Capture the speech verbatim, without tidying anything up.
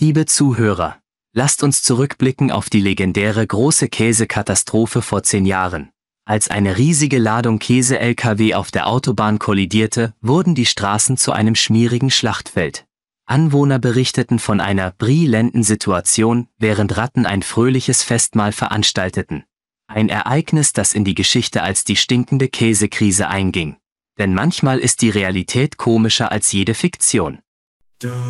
Liebe Zuhörer, lasst uns zurückblicken auf die legendäre große Käsekatastrophe vor zehn Jahren. Als eine riesige Ladung Käse-L K W auf der Autobahn kollidierte, wurden die Straßen zu einem schmierigen Schlachtfeld. Anwohner berichteten von einer brillanten Situation, während Ratten ein fröhliches Festmahl veranstalteten. Ein Ereignis, das in die Geschichte als die stinkende Käsekrise einging. Denn manchmal ist die Realität komischer als jede Fiktion.